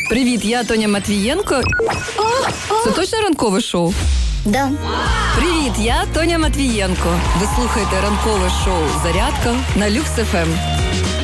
Привіт, я Тоня Матвієнко. Це точно ранкове шоу? Да. Привіт, я Тоня Матвієнко. Ви слухаєте ранкове шоу «Зарядка» на Люкс ФМ.